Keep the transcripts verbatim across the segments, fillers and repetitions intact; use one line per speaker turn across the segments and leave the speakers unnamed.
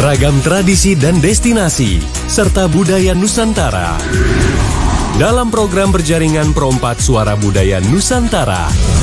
Ragam tradisi dan destinasi, serta budaya Nusantara. Dalam program berjaringan Perompat Suara Budaya Nusantara.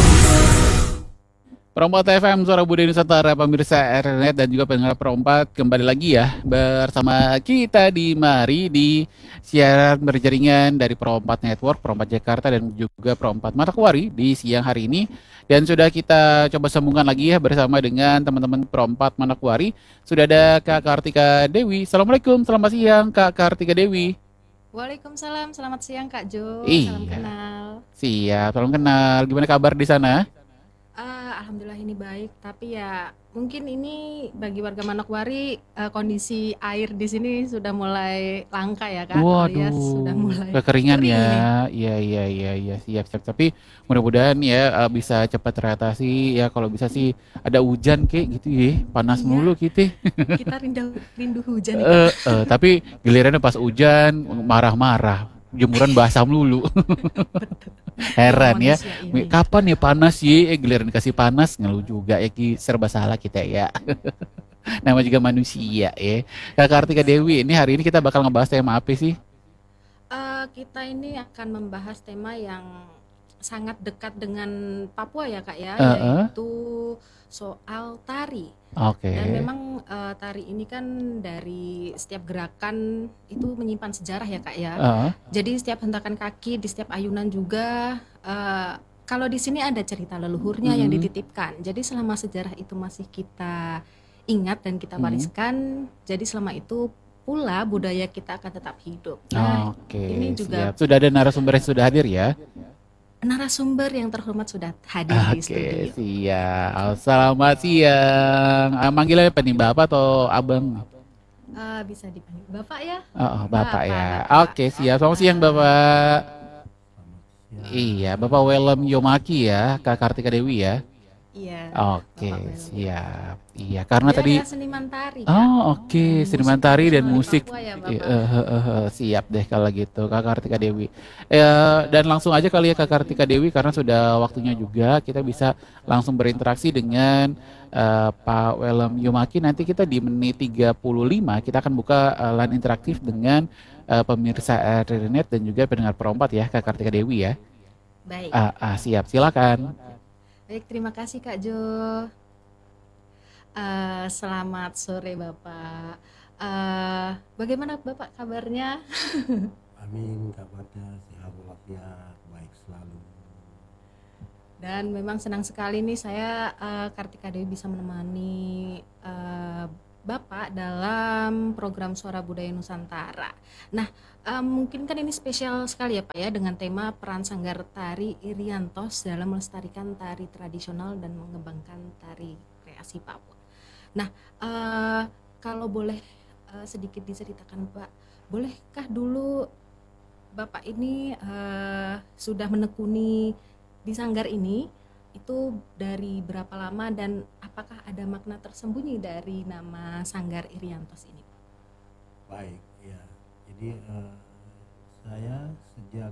Perompat F M, Suara Budaya Nusantara, pemirsa R N E T dan juga pendengar Perompat, kembali lagi ya bersama kita di mari di siaran berjaringan dari Perompat Network, Perompat Jakarta dan juga Perompat Manokwari di siang hari ini. Dan sudah kita coba sambungkan lagi ya bersama dengan teman-teman Perompat Manokwari. Sudah ada Kak Kartika Dewi. Assalamualaikum, selamat siang Kak Kartika Dewi.
Waalaikumsalam, selamat siang Kak Jo.
Iya.
Salam kenal.
Siap, salam kenal. Gimana kabar di sana?
Uh, Alhamdulillah ini baik, tapi ya mungkin ini bagi warga Manokwari uh, kondisi air di sini sudah mulai langka ya Kak. Alias sudah mulai
kekeringan
kering
ya.
ini.
Iya iya iya iya siap siap. Tapi mudah-mudahan ya uh, bisa cepat teratasi ya, kalau bisa sih ada hujan kayak gitu ya. Panas
Iya.
mulu gitu.
Kita rindu rindu hujan nih,
Eh,
Kak.
eh, tapi gilirannya pas hujan marah-marah, jemuran basah melulu. Heran ya.
Manusia ini.
Kapan ya panas ya? Eh, giliran dikasih panas ngeluh juga ya, Ki. Serba salah kita ya. Nama juga manusia ya. Kak Kartika Dewi, ini hari ini kita bakal ngebahas tema apa sih?
Uh, kita ini akan membahas tema yang sangat dekat dengan Papua ya Kak ya,
Uh-uh.
yaitu soal tari.
Oke.
Dan memang uh, tari ini kan dari setiap gerakan itu menyimpan sejarah ya Kak ya.
Uh,
Jadi setiap hentakan kaki di setiap ayunan juga uh, kalau di sini ada cerita leluhurnya yang
Hmm.
dititipkan. Jadi selama sejarah itu masih kita ingat dan kita
Hmm.
wariskan, jadi selama itu pula budaya kita akan tetap hidup. Nah,
Oke,
ini juga
siap. Sudah ada narasumber yang sudah hadir ya?
narasumber yang terhormat sudah hadir di
Oke,
studio.
siap. Selamat siang. Ah, manggilnya apa nih, Bapak atau Abang?
Uh, bisa dipanggil Bapak ya?
Oh, oh, Bapak
Bapak,
ya.
Bapak.
Oke, siap. Selamat siang, Bapak. Iya, Bapak Welem Yomaki ya, Kak Kartika Dewi ya.
Iya.
Oke,
Bapak Welem.
siap. Iya, karena
Dia
tadi
adalah seniman tari. Kak.
oh, oke,
Hmm,
seniman
musik
tari dan
tradisional
musik.
Papua ya, Bapak.
Iya, eh, eh, eh, eh, siap deh kalau gitu, Kak Kartika Dewi. Eh, dan langsung aja kali ya Kak Kartika Dewi, karena sudah waktunya juga kita bisa langsung berinteraksi dengan eh, Pak Welem Yomaki. Nanti kita di menit tiga puluh lima kita akan buka eh, line interaktif dengan eh, pemirsa R N E T dan juga pendengar Perompat ya, Kak Kartika Dewi ya.
Baik.
Ah, ah, siap, silakan.
Baik, terima kasih Kak Jo. Eh, selamat sore Bapak. Eh, bagaimana Bapak kabarnya?
Amin, kabarnya sehat walafiat, baik selalu.
Dan memang senang sekali nih saya eh, Kartika Dewi bisa menemani eh, Bapak dalam program Suara Budaya Nusantara. Nah, eh, mungkin kan ini spesial sekali ya Pak ya, dengan tema peran Sanggar Tari Iriantos dalam melestarikan tari tradisional dan mengembangkan tari kreasi Papua. Nah, eh, kalau boleh eh, sedikit diceritakan Pak, bolehkah dulu Bapak ini eh, sudah menekuni di Sanggar ini itu dari berapa lama dan apakah ada makna tersembunyi dari nama Sanggar Iriantos ini?
Baik, ya. Jadi eh, saya sejak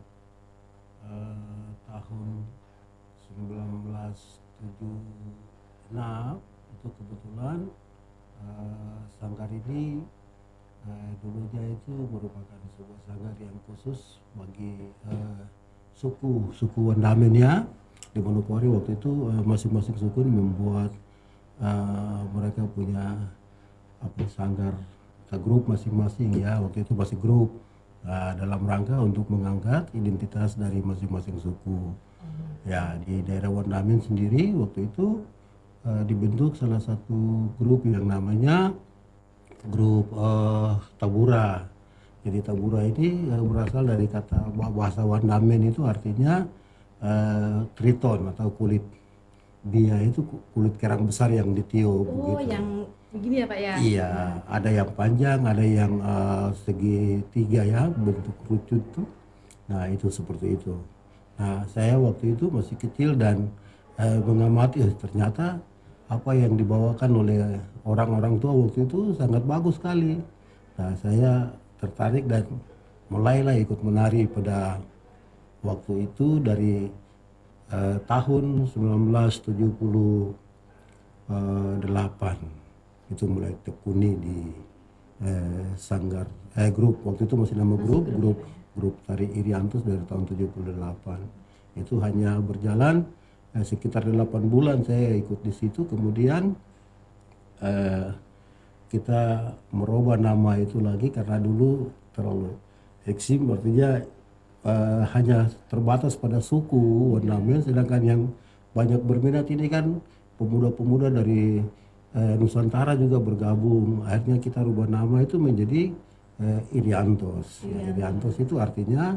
eh, tahun seribu sembilan ratus tujuh puluh enam itu kebetulan eh, sanggar ini eh, dulunya itu merupakan sebuah sanggar yang khusus bagi eh, suku suku Wendamen ya. Di Manokwari waktu itu eh, masing-masing suku ini membuat eh, mereka punya apa sanggar atau grup masing-masing ya, waktu itu masih grup eh, dalam rangka untuk mengangkat identitas dari masing-masing suku. Ya, di daerah Wendamen sendiri waktu itu eh, dibentuk salah satu grup yang namanya grup eh, Tabura. Jadi Tabura ini eh, berasal dari kata bahasa Wendamen itu artinya eh, triton atau kulit bia, itu kulit kerang besar yang ditiup.
Oh,
begitu.
yang begini ya Pak ya?
Iya, ada yang panjang, ada yang uh, segitiga ya, bentuk kerucut tuh. Nah, itu seperti itu. Nah, saya waktu itu masih kecil dan uh, mengamati, eh, ternyata apa yang dibawakan oleh orang-orang tua waktu itu sangat bagus sekali. Nah, saya tertarik dan mulailah ikut menari pada waktu itu dari uh, tahun seribu sembilan ratus tujuh puluh delapan. Itu mulai tekuni di eh, Sanggar eh grup, waktu itu masih nama grup grup grup Tari Iriantos dari tahun tujuh puluh delapan. Itu hanya berjalan eh, sekitar delapan bulan saya ikut di situ, kemudian eh, kita merubah nama itu lagi karena dulu terlalu eksim, artinya eh, hanya terbatas pada suku ornamen, sedangkan yang banyak berminat ini kan pemuda-pemuda dari eh, Nusantara juga bergabung. Akhirnya kita rubah nama itu menjadi eh, Iriantos. Ya, Iriantos itu artinya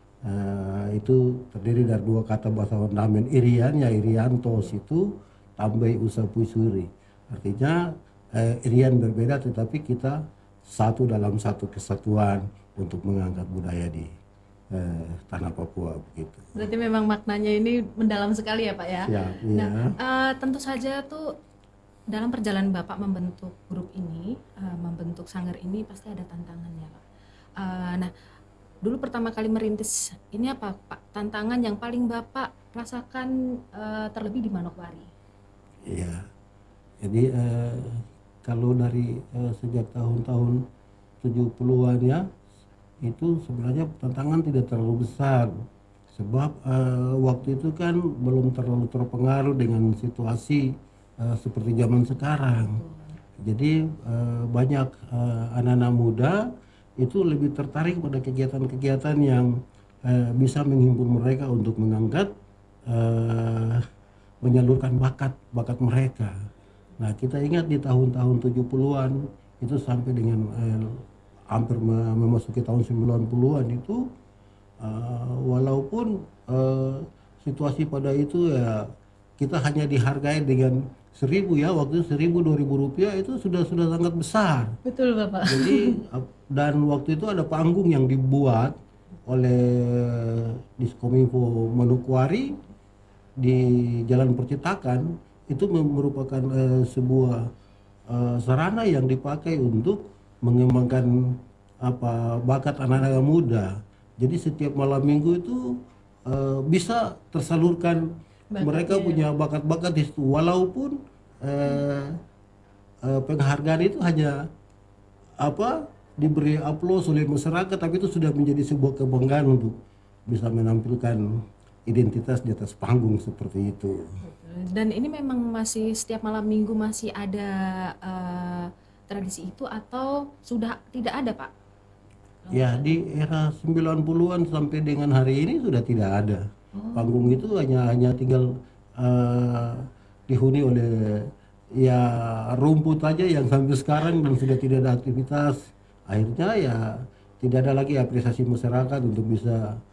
eh, itu terdiri dari dua kata bahasa ornamen, Irian ya Iriantos itu tambai usah puisuri. Artinya eh, Irian berbeda tetapi kita satu dalam satu kesatuan untuk mengangkat budaya di eh, tanah Papua begitu.
Berarti memang maknanya ini mendalam sekali ya Pak ya.
Siap,
Nah,
iya.
eh, tentu saja tuh dalam perjalanan Bapak membentuk grup ini, eh, membentuk sanggar ini pasti ada tantangannya Pak. Eh, nah, dulu pertama kali merintis ini apa Pak? Tantangan yang paling Bapak rasakan eh, terlebih di Manokwari.
Iya. Jadi eh, kalau dari eh, sejak tahun-tahun tujuh puluhan ya, itu sebenarnya tantangan tidak terlalu besar. Sebab eh, waktu itu kan belum terlalu terpengaruh dengan situasi eh, seperti zaman sekarang. Jadi eh, banyak eh, anak-anak muda itu lebih tertarik pada kegiatan-kegiatan yang eh, bisa menghimpun mereka untuk mengangkat eh, menyalurkan bakat bakat mereka. Nah, kita ingat di tahun-tahun tujuh puluhan itu sampai dengan eh, hampir me- memasuki tahun sembilan puluhan itu eh, walaupun eh, situasi pada itu ya kita hanya dihargai dengan seribu ya, waktu itu seribu dua ribu rupiah itu sudah sudah sangat besar.
Betul Bapak.
Jadi ap- dan waktu itu ada panggung yang dibuat oleh Diskominfo Manokwari di Jalan Percetakan, itu merupakan eh, sebuah eh, sarana yang dipakai untuk mengembangkan apa bakat anak-anak muda. Jadi setiap malam minggu itu eh, bisa tersalurkan mereka punya bakat-bakat di situ, walaupun eh, eh, penghargaan itu hanya apa diberi aplaus oleh masyarakat, tapi itu sudah menjadi sebuah kebanggaan untuk bisa menampilkan identitas di atas panggung seperti itu.
Dan ini memang masih setiap malam minggu masih ada eh, tradisi itu atau sudah tidak ada Pak?
Ya, di era sembilan puluhan sampai dengan hari ini sudah tidak ada. Panggung itu hanya hanya tinggal eh, dihuni oleh ya rumput aja yang sampai sekarang dan sudah tidak ada aktivitas. Akhirnya ya tidak ada lagi apresiasi masyarakat untuk bisa